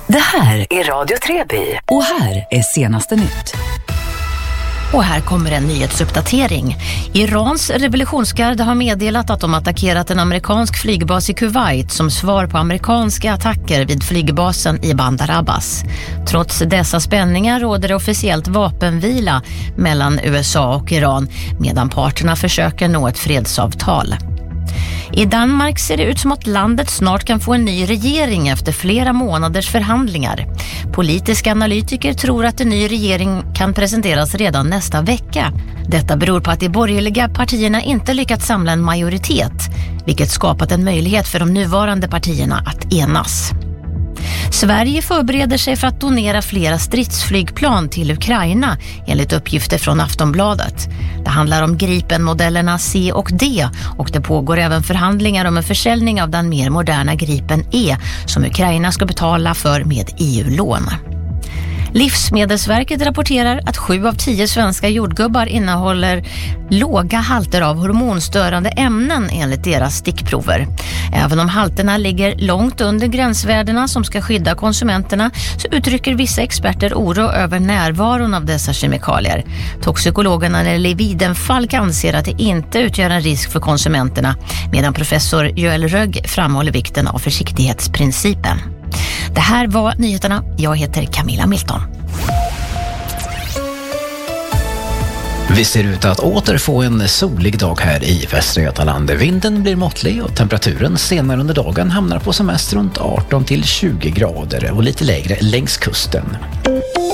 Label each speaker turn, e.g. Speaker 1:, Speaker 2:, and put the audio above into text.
Speaker 1: Det här är Radio Treby och här är senaste nytt.
Speaker 2: Och här kommer en nyhetsuppdatering. Irans revolutionsgarde har meddelat att de attackerat en amerikansk flygbas i Kuwait som svar på amerikanska attacker vid flygbasen i Bandar Abbas. Trots dessa spänningar råder det officiellt vapenvila mellan USA och Iran medan parterna försöker nå ett fredsavtal. I Danmark ser det ut som att landet snart kan få en ny regering efter flera månaders förhandlingar. Politiska analytiker tror att en ny regering kan presenteras redan nästa vecka. Detta beror på att de borgerliga partierna inte lyckats samla en majoritet, vilket skapat en möjlighet för de nuvarande partierna att enas. Sverige förbereder sig för att donera flera stridsflygplan till Ukraina enligt uppgifter från Aftonbladet. Det handlar om Gripen-modellerna C och D och det pågår även förhandlingar om en försäljning av den mer moderna Gripen E som Ukraina ska betala för med EU-lån. Livsmedelsverket rapporterar att 7 av 10 svenska jordgubbar innehåller låga halter av hormonstörande ämnen enligt deras stickprover. Även om halterna ligger långt under gränsvärdena som ska skydda konsumenterna så uttrycker vissa experter oro över närvaron av dessa kemikalier. Toxikologen Anneli Widenfalk anser att det inte utgör en risk för konsumenterna medan professor Joel Rögg framhåller vikten av försiktighetsprincipen. Det här var nyheterna. Jag heter Camilla Milton.
Speaker 3: Vi ser ut att åter få en solig dag här i Västra Götaland. Vinden blir måttlig och temperaturen senare under dagen hamnar på som mest runt 18 till 20 grader och lite lägre längs kusten.